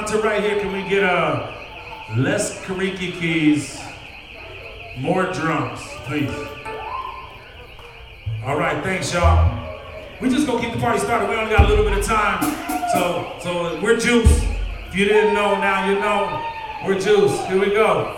to right here, can we get less Kariki keys, more drums, please? All right, thanks, y'all. We just gonna keep the party started. We only got a little bit of time, so we're Juice. If you didn't know, now you know. We're Juice. Here we go.